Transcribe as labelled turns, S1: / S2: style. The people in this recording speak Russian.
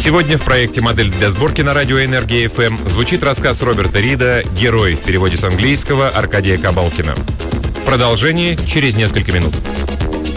S1: Сегодня в проекте «Модель для сборки» на радио «Энергия ФМ» звучит рассказ Роберта Рида «Герой» в переводе с английского Аркадия Кабалкина. Продолжение через несколько минут.